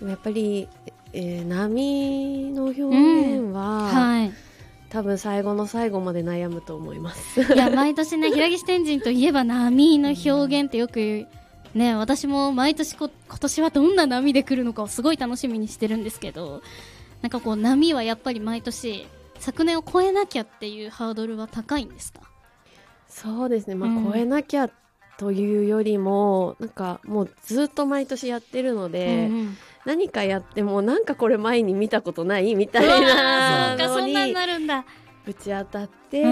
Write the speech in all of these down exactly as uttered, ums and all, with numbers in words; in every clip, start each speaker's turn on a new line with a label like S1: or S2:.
S1: やっぱり、えー、波の表現は、うんはい、多分最後の最後まで悩むと思います。
S2: いや毎年ね平岸天神といえば波の表現ってよく言うね、私も毎年こ今年はどんな波で来るのかをすごい楽しみにしてるんですけど、なんかこう波はやっぱり毎年昨年を超えなきゃっていうハードルは高いんですか？
S1: そうですね、まあうん、超えなきゃというよりもなんかもうずっと毎年やってるので、うんうん、何かやってもなんかこれ前に見たことないみたいなのにぶち当たって、うん、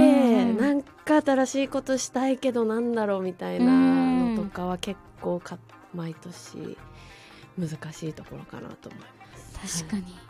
S1: なんか新しいことしたいけどなんだろうみたいなのとかは結構か毎年難しいところかなと思います。
S2: 確かに、はい、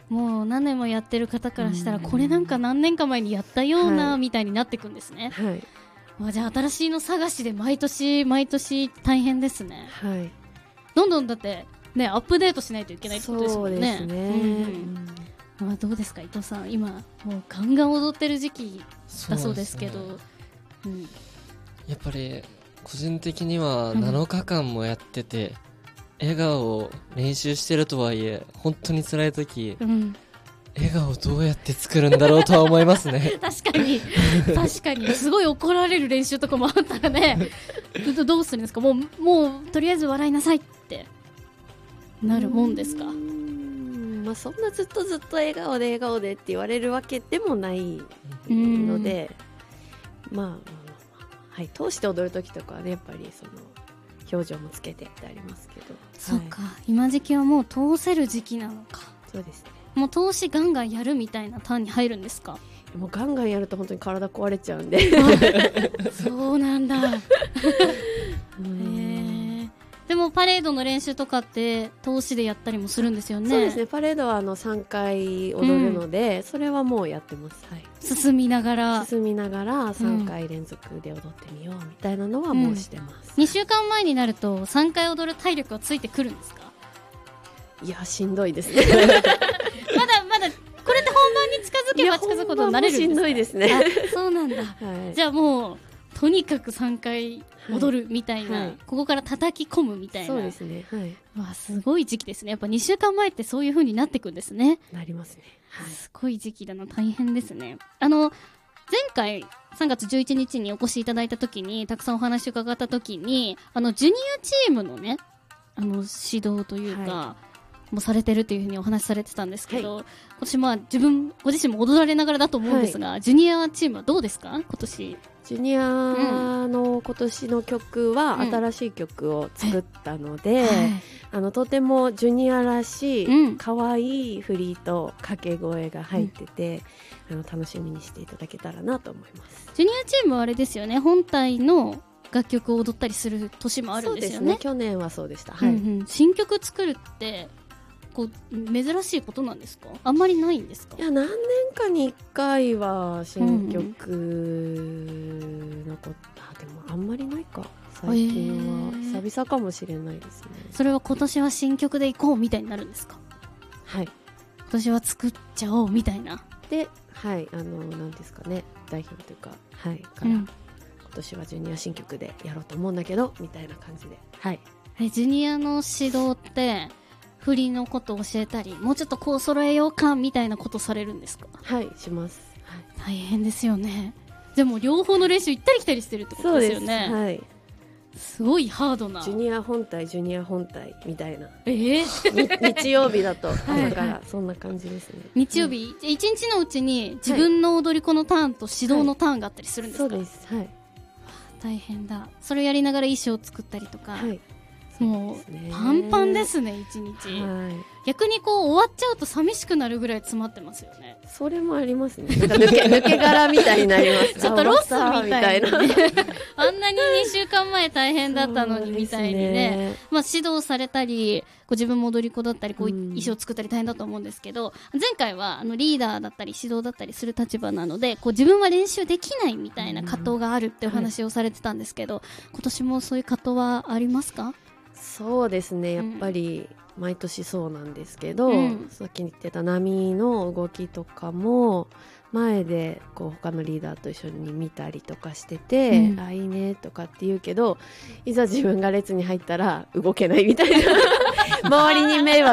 S2: もう何年もやってる方からしたらこれなんか何年か前にやったような、はい、みたいになっていくんですね。はい、まあ、じゃあ新しいの探しで毎年毎年大変ですね。はい、どんどんだってねアップデートしないといけないってことですもんね。そうですね、うんうんまあ、どうですか伊藤さん、今もうガンガン踊ってる時期だそうですけど。そうですね、うん、
S3: やっぱり個人的にはなのかかんもやってて、うん、笑顔を練習してるとはいえ本当に辛い時、うん、笑顔どうやって作るんだろうとは思いますね。
S2: 確かに確かにすごい怒られる練習とかもあったらねどうするんですか？もう、もうとりあえず笑いなさいってなるもんですか？
S1: まあ、そんなずっとずっと笑顔で笑顔でって言われるわけでもないので、まあはい、通して踊る時とかはねやっぱりその表情もつけてってありますけど。
S2: そうか、はい、今時期はもう通せる時期なのか。
S1: そうですね、
S2: もう通しガンガンやるみたいなターンに入るんですか？
S1: もうガンガンやると本当に体壊れちゃうんで
S2: そうなんだうんでもパレードの練習とかって通しでやったりもするんですよね。
S1: そうですね、パレードはあのさんかい踊るので、うん、それはもうやってます、はい、
S2: 進みながら
S1: 進みながらさんかい連続で踊ってみようみたいなのはもうしてます、
S2: うん、にしゅうかんまえになるとさんかい踊る体力はついてくるんですか？
S1: いやしんどいですね
S2: まだまだこれって本番に近づけば近づくことになれるんですか？
S1: しんどいですね。
S2: そうなんだ、はい、じゃあもうとにかくさんかい踊るみたいな、はい、ここから叩き込むみたいな。
S1: そうですね、はい、
S2: わあすごい時期ですね。やっぱにしゅうかんまえってそういう風になってくんですね。
S1: なりますね、はい、
S2: すごい時期だな、大変ですね。あの前回さんがつじゅういちにちにお越しいただいた時にたくさんお話伺った時にあのジュニアチームのねあの指導というか、はい、もされてるというふうにお話しされてたんですけど、はい、今年まあ自分ご自身も踊られながらだと思うんですが、はい、ジュニアチームはどうですか今年？
S1: ジュニアの今年の曲は新しい曲を作ったので、うんはい、あのとてもジュニアらしい可愛い振りと掛け声が入ってて、うん、あの楽しみにしていただけたらなと思います。
S2: ジュニアチームはあれですよね、本体の楽曲を踊ったりする年もあるんですよね。
S1: そうですね、去年はそうでした、はい、
S2: うんうん、新曲作るってこう珍しいことなんですか？あんまりないんですか？
S1: いや何年かにいっかいは新曲のこと、うん、あでもあんまりないか、最近は久々かもしれないですね。
S2: それは今年は新曲でいこうみたいになるんですか？
S1: はい、
S2: 今年は作っちゃおうみたいな
S1: で、はいあのなんですかね、代表というか、はいから、うん、今年はジュニア新曲でやろうと思うんだけどみたいな感じで、はい、
S2: えジュニアの指導って振りのことを教えたりもうちょっとこう揃えようかみたいなことされるんですか？
S1: はいします、
S2: はい、大変ですよね。でも両方の練習行ったり来たりしてるってことですよね。
S1: そうです、はい、
S2: すごいハードな
S1: ジュニア本体ジュニア本体みたいな、
S2: えー、
S1: 日曜日だとだからそんな感じですね。
S2: 日曜日、うん、いちにちのうちに自分の踊り子のターンと指導のターンがあったりするんですか？
S1: はい、そうです、はい、
S2: 大変だ。それをやりながら衣装を作ったりとか、はい、もう、
S1: ね、
S2: パンパンですね一日、はい、逆にこう終わっちゃうと寂しくなるぐらい詰まってますよね。
S1: それもありますね。なんか抜け、抜け殻みたいになります
S2: ちょっとロスみたいなあんなににしゅうかんまえ大変だったのにみたいに ね, ね、まあ、指導されたりこう自分も踊り子だったりこう衣装を作ったり大変だと思うんですけど、前回はあのリーダーだったり指導だったりする立場なのでこう自分は練習できないみたいな葛藤があるってお話をされてたんですけど、はい、今年もそういう葛藤はありますか？
S1: そうですね、やっぱり毎年そうなんですけど、うん、さっき言ってた波の動きとかも前でこう他のリーダーと一緒に見たりとかしてて、うん、あいいねとかって言うけどいざ自分が列に入ったら動けないみたいな周りに迷惑